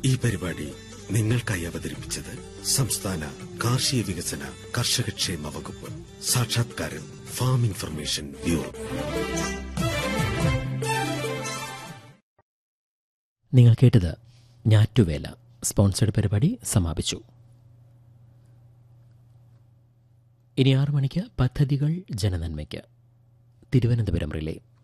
ഈ പരിപാടി നിങ്ങൾക്കായി അവതരിപ്പിച്ചത് സംസ്ഥാന കാർഷിക വികസന കർഷകക്ഷേമ വകുപ്പ്. സാക്ഷാത്കാരം ഫാം ഇൻഫർമേഷൻ ബ്യൂറോ. നിങ്ങൾ കേട്ടത് ഞാറ്റുവേല. സ്പോൺസർഡ് പരിപാടി സമാപിച്ചു. ഇനി 6 മണിക്ക് പദ്ധതികൾ ജനനന്മയ്ക്ക് തിരുവനന്തപുരം റിലേ.